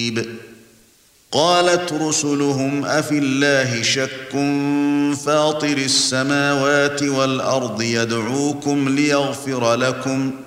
مريب قالت رسلهم أفي الله شك فاطر السماوات والأرض يدعوكم